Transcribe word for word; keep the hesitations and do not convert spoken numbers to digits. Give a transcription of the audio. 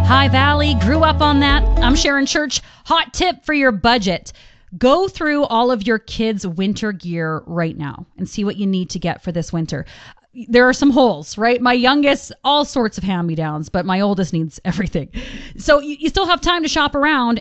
High Valley, grew up on that. I'm Sharon Church. Hot tip for your budget. Go through all of your kids' winter gear right now and see what you need to get for this winter. There are some holes, right? My youngest, all sorts of hand-me-downs, but my oldest needs everything. So you, you still have time to shop around